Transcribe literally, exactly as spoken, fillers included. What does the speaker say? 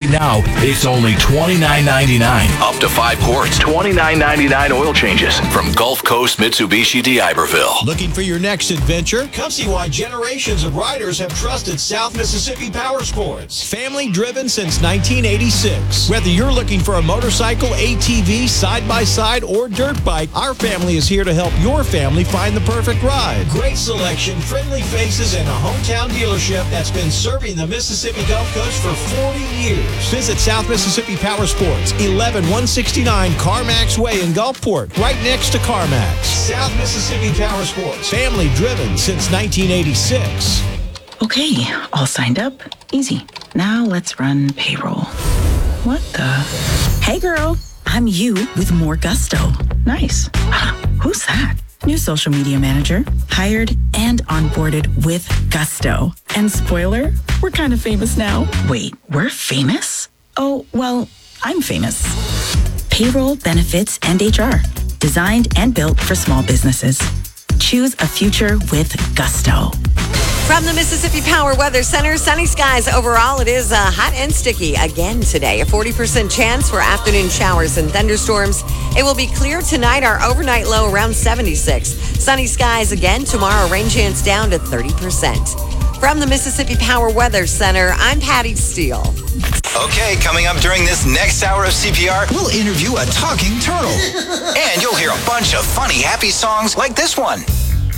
now, it's only twenty-nine ninety-nine. Up to five quarts, twenty-nine ninety-nine oil changes from Gulf Coast Mitsubishi D'Iberville. Looking for your next adventure? Come see why generations of riders have trusted South Mississippi Power Sports. Family driven since nineteen eighty-six. Whether you're looking for a motorcycle, A T V, side-by-side, or dirt bike, our family is here to help your family find the perfect ride. Great selection, friendly faces, and a hometown dealership that's been serving the Mississippi Gulf Coast for forty years. Visit South Mississippi Power Sports, eleven one sixty-nine CarMax Way in Gulfport, right next to CarMax. South Mississippi Power Sports, family driven since nineteen eighty-six. Okay, all signed up. Easy. Now let's run payroll. What the? Hey girl, I'm you with more gusto. Nice. Who's that? New social media manager, hired and onboarded with gusto. And spoiler, we're kind of famous now. Wait, we're famous? Oh, well, I'm famous. Payroll, benefits, and H R. Designed and built for small businesses. Choose a future with gusto. From the Mississippi Power Weather Center, sunny skies overall. It is uh, hot and sticky again today. A forty percent chance for afternoon showers and thunderstorms. It will be clear tonight. Our overnight low around seventy-six. Sunny skies again tomorrow. Rain chance down to thirty percent. From the Mississippi Power Weather Center, I'm Patty Steele. Okay, coming up during this next hour of C P R, we'll interview a talking turtle. And you'll hear a bunch of funny, happy songs like this one.